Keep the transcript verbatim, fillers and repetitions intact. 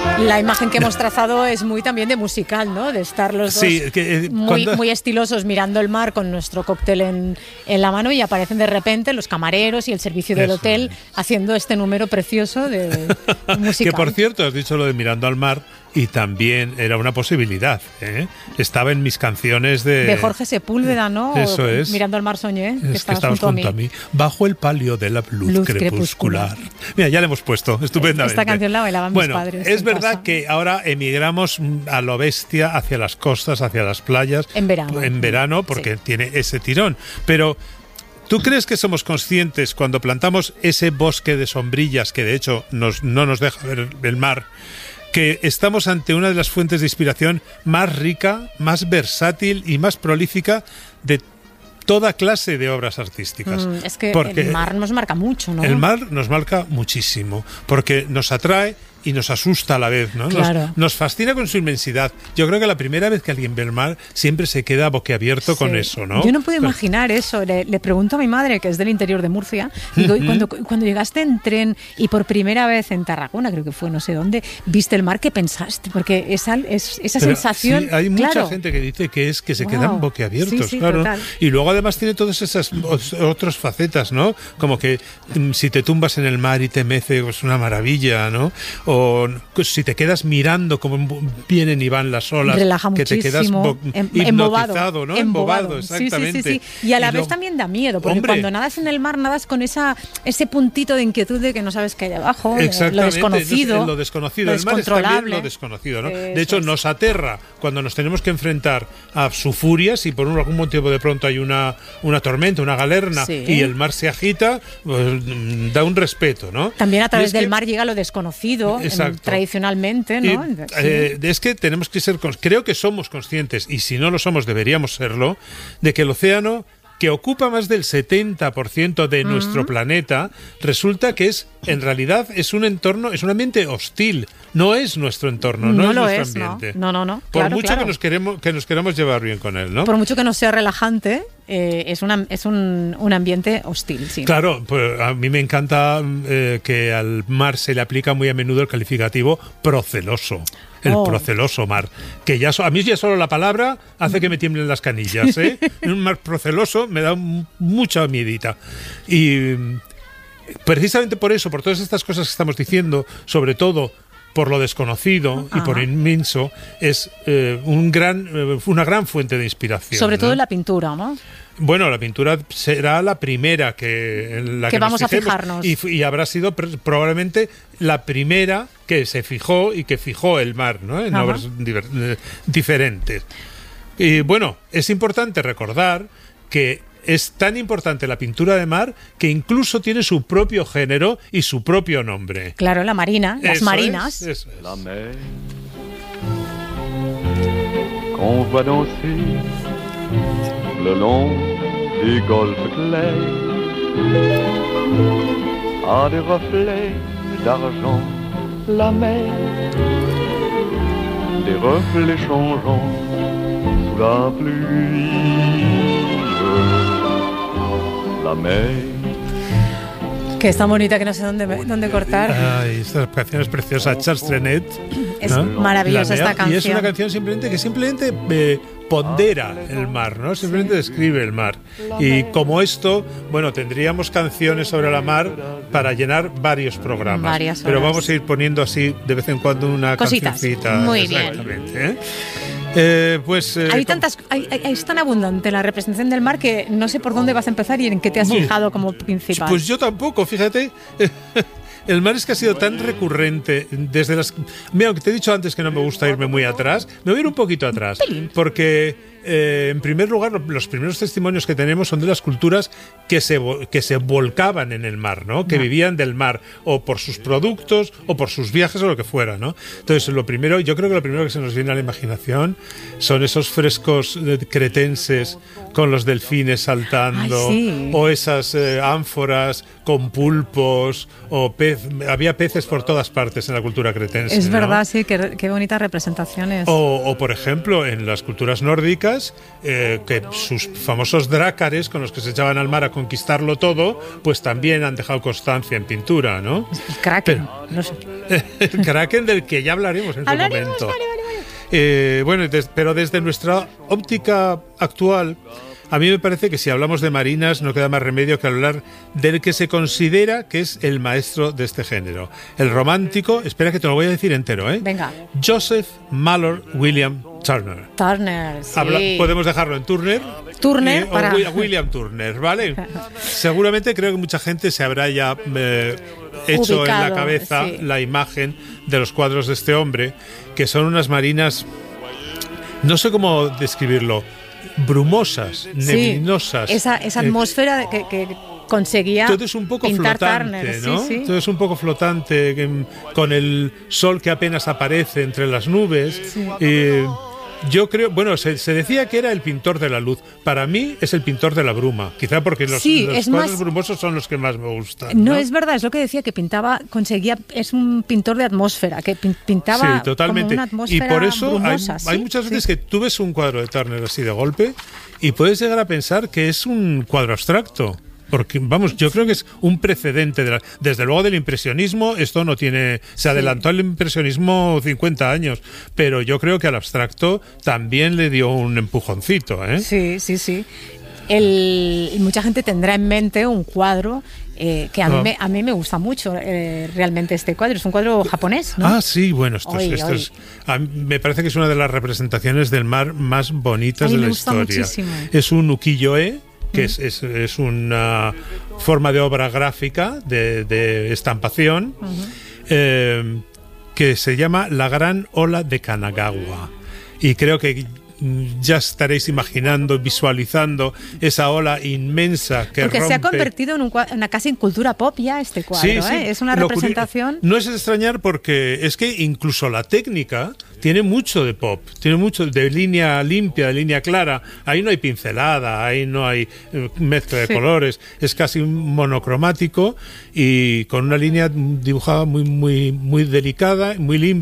La imagen que hemos trazado es muy también de musical, ¿no? De estar los dos sí, que, eh, muy, cuando... muy estilosos mirando el mar con nuestro cóctel en, en la mano y aparecen de repente los camareros y el servicio del Eso hotel es. haciendo este número precioso de, de musical. Que por cierto, has dicho lo de mirando al mar y también era una posibilidad, ¿eh? Estaba en mis canciones de... De Jorge Sepúlveda, ¿no? Eso es. Mirando al mar soñé, que Es estabas, que estabas junto, junto a mí. a mí, bajo el palio de la luz, Luz crepuscular. crepuscular. Mira, ya le hemos puesto, estupendamente. Esta canción la bailaban bueno, mis padres. es en verdad casa. que ahora emigramos a lo bestia hacia las costas, hacia las playas. En verano. En verano, porque Sí. tiene ese tirón. Pero... ¿tú crees que somos conscientes cuando plantamos ese bosque de sombrillas que de hecho nos, no nos deja ver el mar, que estamos ante una de las fuentes de inspiración más rica, más versátil y más prolífica de toda clase de obras artísticas? Mm, es que porque el mar nos marca mucho, ¿no? el mar nos marca muchísimo, porque nos atrae y nos asusta a la vez, ¿no? Claro. Nos, nos fascina con su inmensidad. Yo creo que la primera vez que alguien ve el mar siempre se queda boquiabierto Sí. con eso, ¿no? Yo no puedo Pero- imaginar eso. Le, le pregunto a mi madre, que es del interior de Murcia, digo, ¿y cuando, cuando llegaste en tren y por primera vez en Tarragona, creo que fue, no sé dónde, viste el mar, ¿qué pensaste? Porque esa, es, esa Pero sensación... sí, hay mucha claro, gente que dice que es que se Wow. quedan boquiabiertos, Sí, sí, claro. total. Y luego además tiene todas esas os- otras facetas, ¿no? Como que mm, si te tumbas en el mar y te mece, es una maravilla, ¿no? O si te quedas mirando cómo vienen y van las olas, relaja que te quedas muchísimo, bo- em- hipnotizado, ¿no? embobado. Embobado, Sí, sí, exactamente. sí, sí. Y a la vez luego- también da miedo, porque Hombre. cuando nadas en el mar, nadas con esa ese puntito de inquietud de que no sabes qué hay debajo, de Exactamente, lo desconocido. no sé, lo desconocido. lo El mar es también descontrolable. lo desconocido, ¿no? Eso De hecho, es. nos aterra cuando nos tenemos que enfrentar a su furia, si por algún motivo de pronto hay una, una tormenta, una galerna, Sí. y el mar se agita, pues, mm, da un respeto, ¿no? También a Y través es del que- mar llega lo desconocido, en- Exacto. tradicionalmente, Y, ¿no? Sí. eh, es que tenemos que ser, cons- creo que somos conscientes, y si no lo somos deberíamos serlo, de que el océano, que ocupa más del setenta por ciento de nuestro planeta, resulta que es, en realidad, es un entorno, es un ambiente hostil, no es nuestro entorno, no, No es lo nuestro es, ¿no? ambiente. No, no, no. Por Claro, mucho claro. que nos queremos, que nos queramos llevar bien con él, ¿no? Por mucho que no sea relajante, eh, es, una, es un, un ambiente hostil, sí. Claro, pues a mí me encanta eh, que al mar se le aplica muy a menudo el calificativo proceloso. El Oh. proceloso mar. Que ya so- a mí ya solo la palabra hace que me tiemblen las canillas, ¿eh? Un mar proceloso me da m- mucha miedita. Y mm, precisamente por eso, por todas estas cosas que estamos diciendo, sobre todo por lo desconocido y por Ajá. inmenso, es eh, un gran, eh, una gran fuente de inspiración. Sobre todo ¿no? en la pintura, ¿no? Bueno, la pintura será la primera que en la Que que, nos vamos a fijemos, fijarnos. y, y habrá sido pr- probablemente la primera que se fijó y que fijó el mar, ¿no? En Ajá. obras diver- eh, diferentes. Y bueno, es importante recordar que es tan importante la pintura de mar que incluso tiene su propio género y su propio nombre. Claro, la marina, las Eso marinas. es, eso es. La mer qu'on voit danser le long des golfes clairs a des reflets d'argent. La mer, des reflets changeants sous la pluie. La mer. Que es tan bonita que no sé dónde, dónde cortar. Ay, esta canción es preciosa, Charles Trenet. Es ¿no? maravillosa La esta mer, Y es canción. una canción simplemente que simplemente eh, pondera el mar, ¿no? Simplemente describe el mar. Y como esto, bueno, tendríamos canciones sobre la mar para llenar varios programas. Varias Pero horas. vamos a ir poniendo así de vez en cuando una Cositas. cancioncita. Muy bien. Exactamente, ¿eh? Eh, pues eh, Hay com- tantas, hay, hay- es tan abundante la representación del mar que no sé por dónde vas a empezar y en qué te has Uf. fijado como principal. Pues yo tampoco, fíjate. El mar es que ha sido tan recurrente desde las... Mira, aunque te he dicho antes que no me gusta irme muy atrás, me voy a ir un poquito atrás. Porque, eh, en primer lugar, lo- los primeros testimonios que tenemos son de las culturas que se, vo- que se volcaban en el mar, ¿no? Que vivían del mar, o por sus productos, o por sus viajes, o lo que fuera, ¿no? Entonces, lo primero, yo creo que lo primero que se nos viene a la imaginación son esos frescos eh, cretenses con los delfines saltando, Ay, sí. o esas eh, ánforas con pulpos, o pez, había peces por todas partes en la cultura cretense. es ¿no? verdad, sí, qué, qué bonitas representaciones. O, o, por ejemplo, en las culturas nórdicas, nórdicas, eh, que sus famosos drácares con los que se echaban al mar a conquistarlo todo, pues también han dejado constancia en pintura, ¿no? El Kraken, Pero, no sé. El Kraken, del que ya hablaremos en ¿Hablaremos? su momento. Vale, vale, vale. Eh, bueno, des, pero desde nuestra óptica actual, a mí me parece que si hablamos de marinas no queda más remedio que hablar del que se considera que es el maestro de este género. El romántico, espera que te lo voy a decir entero, ¿eh? Venga. Joseph Mallord William Turner. Turner, sí. Habla, podemos dejarlo en Turner. Turner eh, o para... William Turner, ¿vale? Seguramente creo que mucha gente se habrá ya eh, hecho Ubicado, en la cabeza sí. la imagen de los cuadros de este hombre, que son unas marinas, no sé cómo describirlo, brumosas, neblinosas. Sí, esa, esa atmósfera que, que conseguía todo es un poco pintar flotante, Turner, ¿no? sí, sí. Todo es un poco flotante, que, con el sol que apenas aparece entre las nubes. Sí. Eh, yo creo, bueno, se, se decía que era el pintor de la luz. Para mí es el pintor de la bruma, quizá porque los, Sí, los es cuadros más- brumosos son los que más me gustan. No, ¿no? es verdad, es lo que decía, que pintaba, conseguía, es un pintor de atmósfera, que pin- pintaba Sí, totalmente. como una atmósfera Y por eso hay, brumosa, hay sí, muchas veces sí. que tú ves un cuadro de Turner así de golpe y puedes llegar a pensar que es un cuadro abstracto. Porque, vamos, yo creo que es un precedente. De la, desde luego del impresionismo, esto no tiene... Se adelantó al impresionismo cincuenta años, pero yo creo que al abstracto también le dio un empujoncito, ¿eh? Sí, sí, sí. El, mucha gente tendrá en mente un cuadro eh, que a mí, Ah. me, a mí me gusta mucho eh, realmente este cuadro. Es un cuadro japonés, ¿no? Ah, sí, bueno, esto, es- Oy, esto oy. es... a mí me parece que es una de las representaciones del mar más bonitas A mí de me la gusta historia. muchísimo. Es un ukiyo-e, que es, es, es una forma de obra gráfica, de, de estampación, eh, que se llama La Gran Ola de Kanagawa. Y creo que ya estaréis imaginando, visualizando esa ola inmensa que Porque rompe. se ha convertido en un cua- una casi en cultura pop ya este cuadro, Sí, sí. ¿eh? Es una Lo curi- representación... No es de extrañar porque es que incluso la técnica tiene mucho de pop, tiene mucho de línea limpia, de línea clara. Ahí no hay pincelada, ahí no hay eh, mezcla de Sí. colores, es casi un monocromático y con una línea dibujada muy, muy, muy delicada, muy limpia.